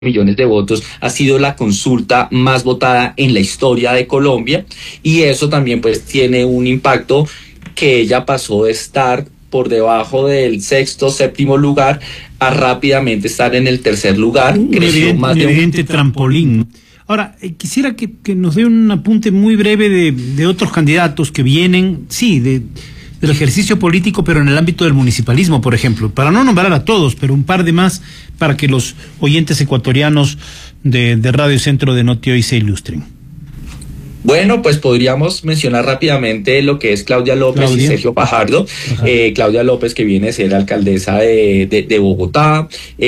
millones de votos, ha sido la consulta más votada en la historia de Colombia, y eso también pues tiene un impacto, que ella pasó de estar por debajo del sexto, séptimo lugar a rápidamente estar en el tercer lugar. Creció más de un evidente trampolín. Ahora, quisiera que nos dé un apunte muy breve de otros candidatos que vienen, sí, del ejercicio político, pero en el ámbito del municipalismo, por ejemplo, para no nombrar a todos, pero un par de más, para que los oyentes ecuatorianos de Radio Centro de Noti Hoy se ilustren. Bueno, pues podríamos mencionar rápidamente lo que es Claudia López y Sergio Fajardo. Claudia López, que viene a ser alcaldesa de Bogotá,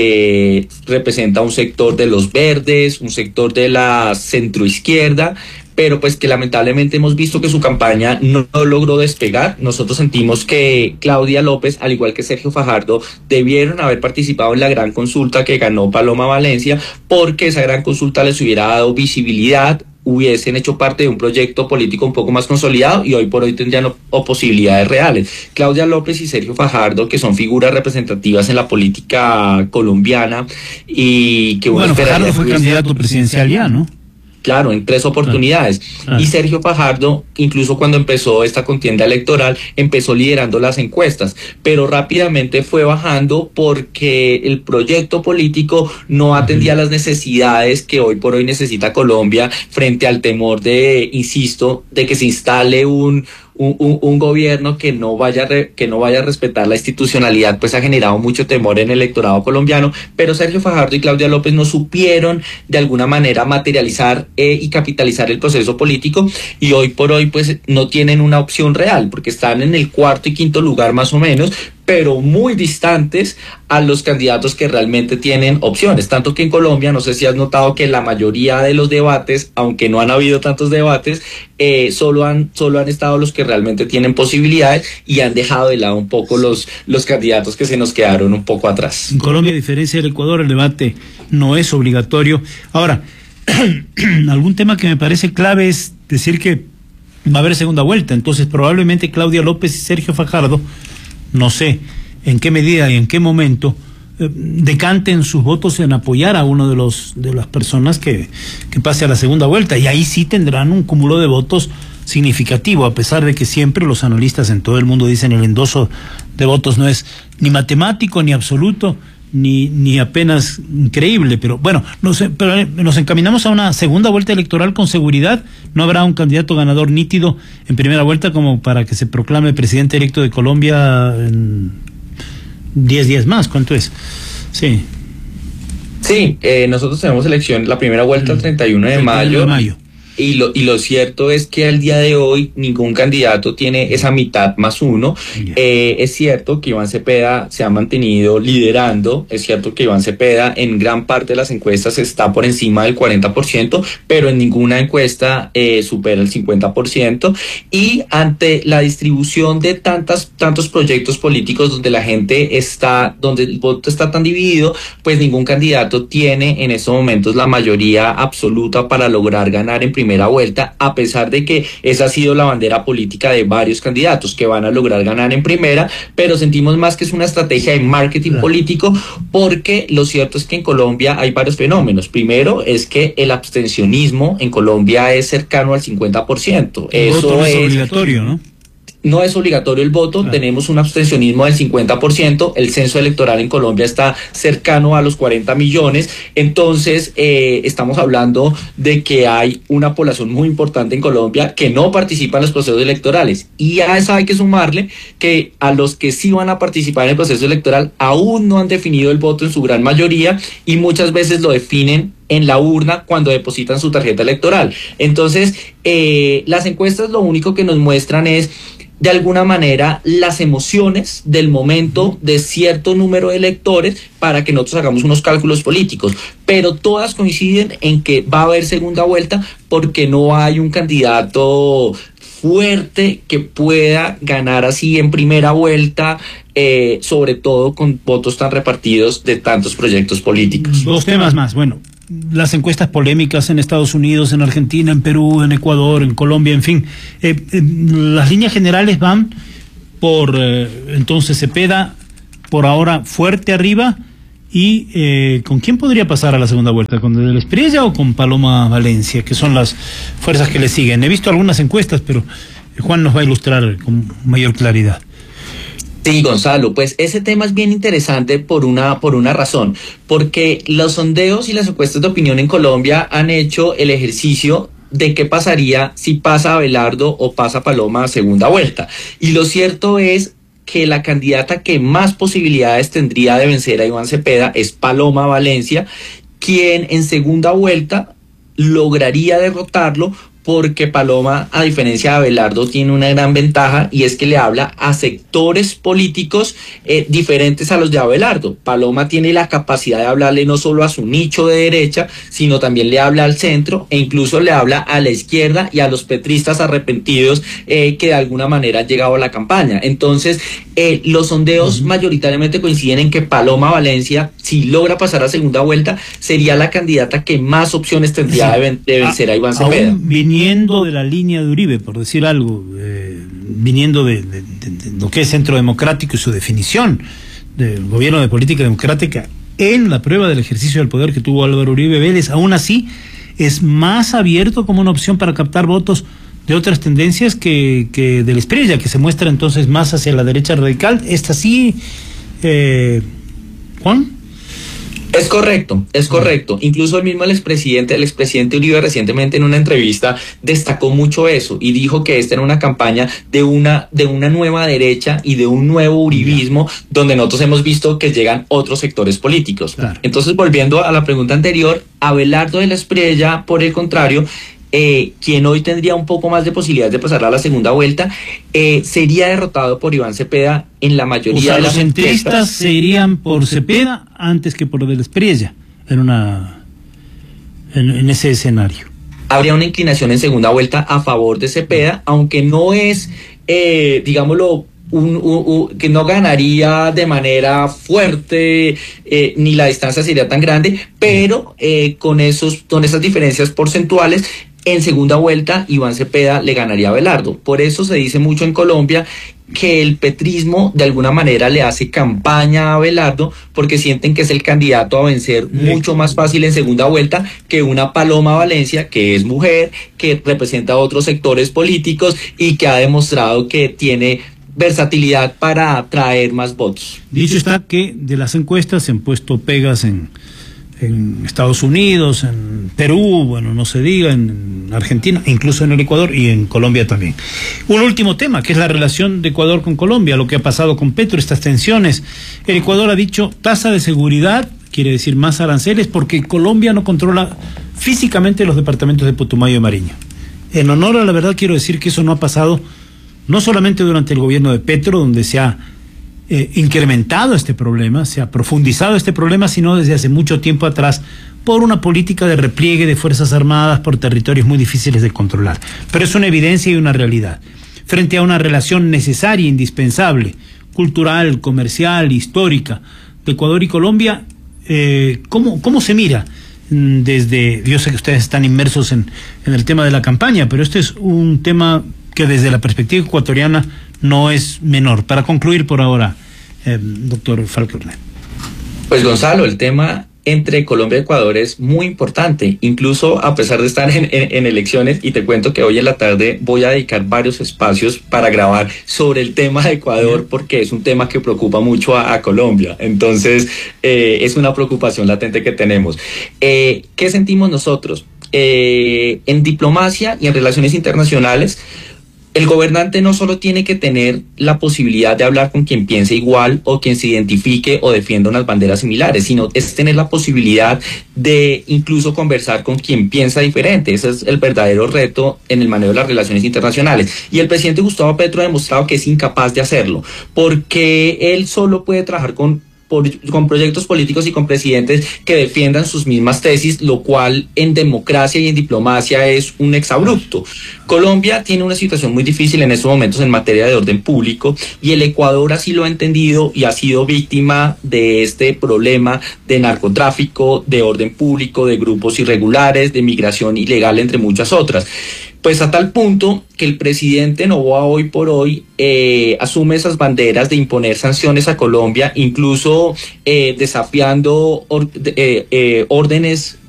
representa un sector de los verdes, un sector de la centroizquierda, pero pues que lamentablemente hemos visto que su campaña no logró despegar. Nosotros sentimos que Claudia López, al igual que Sergio Fajardo, debieron haber participado en la gran consulta que ganó Paloma Valencia, porque esa gran consulta les hubiera dado visibilidad, hubiesen hecho parte de un proyecto político un poco más consolidado y hoy por hoy tendrían posibilidades reales. Claudia López y Sergio Fajardo, que son figuras representativas en la política colombiana y que bueno, Fajardo fue candidato presidencial ya, ¿no? Claro, en 3 oportunidades. Y Sergio Fajardo, incluso cuando empezó esta contienda electoral, empezó liderando las encuestas, pero rápidamente fue bajando porque el proyecto político no atendía las necesidades que hoy por hoy necesita Colombia, frente al temor de, insisto, de que se instale un gobierno que no vaya a respetar la institucionalidad. Pues ha generado mucho temor en el electorado colombiano, pero Sergio Fajardo y Claudia López no supieron de alguna manera materializar y capitalizar el proceso político, y hoy por hoy pues no tienen una opción real, porque están en el cuarto y quinto lugar más o menos, pero muy distantes a los candidatos que realmente tienen opciones. Tanto que en Colombia, no sé si has notado que la mayoría de los debates, aunque no han habido tantos debates, solo han estado los que realmente tienen posibilidades, y han dejado de lado un poco los candidatos que se nos quedaron un poco atrás. En Colombia, a diferencia del Ecuador, el debate no es obligatorio. Ahora, algún tema que me parece clave es decir que va a haber segunda vuelta, entonces probablemente Claudia López y Sergio Fajardo, no sé en qué medida y en qué momento, decanten sus votos en apoyar a uno de las personas que pase a la segunda vuelta, y ahí sí tendrán un cúmulo de votos significativo, a pesar de que siempre los analistas en todo el mundo dicen el endoso de votos no es ni matemático ni absoluto ni apenas increíble, pero bueno, nos encaminamos a una segunda vuelta electoral con seguridad. No habrá un candidato ganador nítido en primera vuelta como para que se proclame presidente electo de Colombia en 10 días más. ¿Cuánto es? Sí. Sí, nosotros tenemos elección, la primera vuelta el 31 de mayo. Y lo cierto es que al día de hoy ningún candidato tiene esa mitad más uno. Es cierto que Iván Cepeda se ha mantenido liderando, es cierto que Iván Cepeda en gran parte de las encuestas está por encima del 40%, pero en ninguna encuesta supera el 50%, y ante la distribución de tantos proyectos políticos donde donde el voto está tan dividido, pues ningún candidato tiene en estos momentos la mayoría absoluta para lograr ganar en primera vuelta, a pesar de que esa ha sido la bandera política de varios candidatos que van a lograr ganar en primera, pero sentimos más que es una estrategia de marketing político, porque lo cierto es que en Colombia hay varios fenómenos. Primero es que el abstencionismo en Colombia es cercano al 50%. Eso es obligatorio, ¿no? No es obligatorio el voto, tenemos un abstencionismo del 50%, el censo electoral en Colombia está cercano a los 40 millones, entonces estamos hablando de que hay una población muy importante en Colombia que no participa en los procesos electorales, y a eso hay que sumarle que a los que sí van a participar en el proceso electoral aún no han definido el voto en su gran mayoría, y muchas veces lo definen en la urna cuando depositan su tarjeta electoral. Entonces, las encuestas lo único que nos muestran es, de alguna manera, las emociones del momento de cierto número de electores para que nosotros hagamos unos cálculos políticos, pero todas coinciden en que va a haber segunda vuelta, porque no hay un candidato fuerte que pueda ganar así en primera vuelta, sobre todo con votos tan repartidos de tantos proyectos políticos. Dos temas más. Bueno, las encuestas polémicas en Estados Unidos, en Argentina, en Perú, en Ecuador, en Colombia, en fin. Las líneas generales van por, entonces, Cepeda por ahora fuerte arriba, ¿Y con quién podría pasar a la segunda vuelta? ¿Con De la Espriella o con Paloma Valencia, que son las fuerzas que le siguen? He visto algunas encuestas, pero Juan nos va a ilustrar con mayor claridad. Sí, Gonzalo, pues ese tema es bien interesante por una razón, porque los sondeos y las encuestas de opinión en Colombia han hecho el ejercicio de qué pasaría si pasa Abelardo o pasa Paloma a segunda vuelta. Y lo cierto es que la candidata que más posibilidades tendría de vencer a Iván Cepeda es Paloma Valencia, quien en segunda vuelta lograría derrotarlo, porque Paloma, a diferencia de Abelardo, tiene una gran ventaja, y es que le habla a sectores políticos diferentes a los de Abelardo. Paloma tiene la capacidad de hablarle no solo a su nicho de derecha, sino también le habla al centro, e incluso le habla a la izquierda y a los petristas arrepentidos que de alguna manera han llegado a la campaña. Entonces, los sondeos mayoritariamente coinciden en que Paloma Valencia, si logra pasar a segunda vuelta, sería la candidata que más opciones tendría de vencer a Iván Cepeda. Viniendo de la línea de Uribe, por decir algo, viniendo de lo que es centro democrático y su definición del gobierno de política democrática en la prueba del ejercicio del poder que tuvo Álvaro Uribe Vélez, aún así es más abierto como una opción para captar votos de otras tendencias que De la Espriella, que se muestra entonces más hacia la derecha radical. ¿Esta sí, Juan? Es correcto. Incluso el expresidente Uribe, recientemente en una entrevista destacó mucho eso y dijo que esta era una campaña de una nueva derecha y de un nuevo uribismo, donde nosotros hemos visto que llegan otros sectores políticos. Claro. Entonces, volviendo a la pregunta anterior, Abelardo de la Espriella, por el contrario, quien hoy tendría un poco más de posibilidades de pasar a la segunda vuelta, sería derrotado por Iván Cepeda en la mayoría de las los centristas se irían por Cepeda antes que por De la Espriella en ese escenario. Habría una inclinación en segunda vuelta a favor de Cepeda, aunque no es, digámoslo, que no ganaría de manera fuerte, ni la distancia sería tan grande, pero con esas diferencias porcentuales, en segunda vuelta Iván Cepeda le ganaría a Abelardo. Por eso se dice mucho en Colombia que el petrismo de alguna manera le hace campaña a Abelardo, porque sienten que es el candidato a vencer mucho más fácil en segunda vuelta que una Paloma Valencia, que es mujer, que representa a otros sectores políticos y que ha demostrado que tiene versatilidad para atraer más votos. Dicho está que de las encuestas se han puesto pegas en Estados Unidos, en Perú, bueno, no se diga, en Argentina, incluso en el Ecuador y en Colombia también. Un último tema, que es la relación de Ecuador con Colombia, lo que ha pasado con Petro, estas tensiones. El Ecuador ha dicho tasa de seguridad, quiere decir más aranceles, porque Colombia no controla físicamente los departamentos de Putumayo y Mariño. En honor a la verdad, quiero decir que eso no ha pasado no solamente durante el gobierno de Petro, donde se ha incrementado este problema, se ha profundizado este problema, sino desde hace mucho tiempo atrás, por una política de repliegue de Fuerzas Armadas por territorios muy difíciles de controlar. Pero es una evidencia y una realidad. Frente a una relación necesaria, indispensable, cultural, comercial, histórica, de Ecuador y Colombia, ¿cómo se mira? Yo sé que ustedes están inmersos en el tema de la campaña, pero este es un tema que desde la perspectiva ecuatoriana no es menor. Para concluir por ahora, doctor Falconer. Pues Gonzalo, el tema entre Colombia y Ecuador es muy importante, incluso a pesar de estar en elecciones, y te cuento que hoy en la tarde voy a dedicar varios espacios para grabar sobre el tema de Ecuador, porque es un tema que preocupa mucho a Colombia. Entonces, es una preocupación latente que tenemos. ¿Qué sentimos nosotros? En diplomacia y en relaciones internacionales, el gobernante no solo tiene que tener la posibilidad de hablar con quien piense igual o quien se identifique o defienda unas banderas similares, sino es tener la posibilidad de incluso conversar con quien piensa diferente. Ese es el verdadero reto en el manejo de las relaciones internacionales. Y el presidente Gustavo Petro ha demostrado que es incapaz de hacerlo, porque él solo puede trabajar con proyectos políticos y con presidentes que defiendan sus mismas tesis, lo cual en democracia y en diplomacia es un exabrupto. Colombia tiene una situación muy difícil en estos momentos en materia de orden público, y el Ecuador así lo ha entendido y ha sido víctima de este problema de narcotráfico, de orden público, de grupos irregulares, de migración ilegal, entre muchas otras. Pues a tal punto que el presidente Noboa hoy por hoy asume esas banderas de imponer sanciones a Colombia, incluso desafiando órdenes